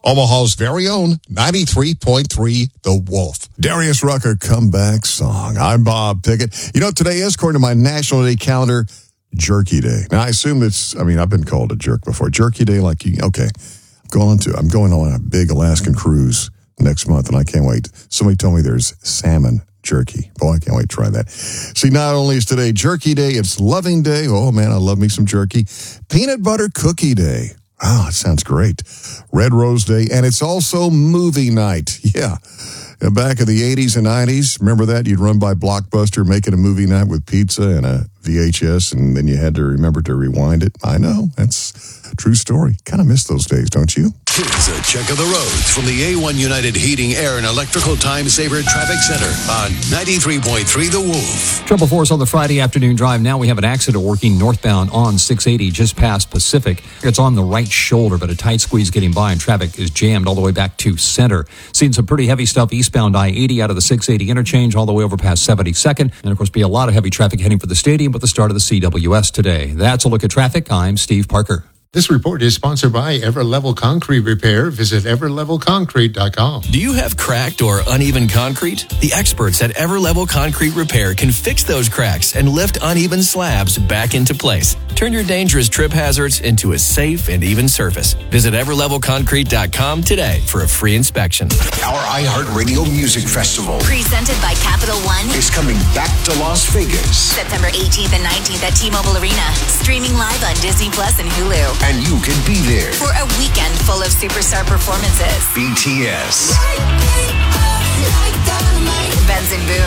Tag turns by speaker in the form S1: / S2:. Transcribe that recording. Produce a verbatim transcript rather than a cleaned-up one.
S1: Omaha's very own ninety-three point three The Wolf. Darius Rucker comeback song. I'm Bob Pickett. You know, today is, according to my National Day calendar, Jerky Day. Now, I assume it's, I mean, I've been called a jerk before. Jerky Day, like, you, okay, I'm going to, I'm going on a big Alaskan cruise next month, and I can't wait. Somebody told me there's salmon jerky. Boy, I can't wait to try that. See, not only is today Jerky Day, it's Loving Day. Oh, man, I love me some jerky. Peanut Butter Cookie Day. Oh, it sounds great. Red Rose Day, and it's also movie night. Yeah. Back in the eighties and nineties, remember that? You'd run by Blockbuster making a movie night with pizza and a V H S, and then you had to remember to rewind it. I know. That's a true story. Kind of miss those days, don't you?
S2: Here's a check of the roads from the A one United Heating, Air, and Electrical Time Saver Traffic Center on ninety-three point three The Wolf.
S3: Trouble for us on the Friday afternoon drive. Now we have an accident working northbound on six eighty just past Pacific. It's on the right shoulder, but a tight squeeze getting by, and traffic is jammed all the way back to center. Seeing some pretty heavy stuff eastbound I eighty out of the six eighty interchange all the way over past seventy-second. And, of course, be a lot of heavy traffic heading for the stadium at the start of the C W S today. That's a look at traffic. I'm Steve Parker.
S4: This report is sponsored by Everlevel Concrete Repair. Visit ever level concrete dot com.
S5: Do you have cracked or uneven concrete? The experts at Everlevel Concrete Repair can fix those cracks and lift uneven slabs back into place. Turn your dangerous trip hazards into a safe and even surface. Visit ever level concrete dot com today for a free inspection.
S2: Our iHeartRadio Music Festival
S6: presented by Capital One
S2: is coming back to Las Vegas.
S6: September eighteenth and nineteenth at T-Mobile Arena. Streaming live on Disney Plus and Hulu.
S2: And you can be there
S6: for a weekend full of superstar performances.
S2: B T S,
S6: Benson Boone,